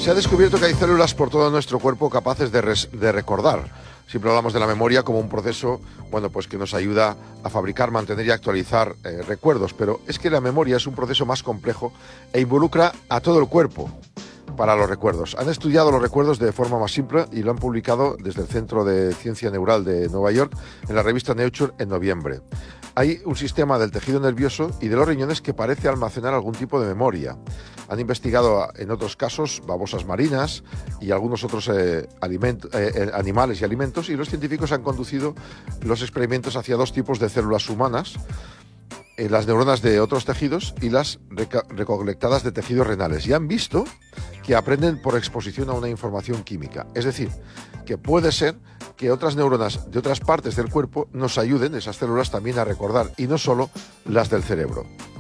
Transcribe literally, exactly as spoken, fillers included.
Se ha descubierto que hay células por todo nuestro cuerpo capaces de, res, de recordar. Siempre hablamos de la memoria como un proceso, bueno, pues que nos ayuda a fabricar, mantener y actualizar eh, recuerdos, pero es que la memoria es un proceso más complejo e involucra a todo el cuerpo para los recuerdos. Han estudiado los recuerdos de forma más simple y lo han publicado desde el Centro de Ciencia Neural de Nueva York en la revista Nature en noviembre. Hay un sistema del tejido nervioso y de los riñones que parece almacenar algún tipo de memoria. Han investigado en otros casos babosas marinas y algunos otros eh, aliment- eh, animales y alimentos, y los científicos han conducido los experimentos hacia dos tipos de células humanas, eh, las neuronas de otros tejidos y las reca- recolectadas de tejidos renales, y han visto que aprenden por exposición a una información química. Es decir, que puede ser que otras neuronas de otras partes del cuerpo nos ayuden, esas células, también a recordar, y no solo las del cerebro.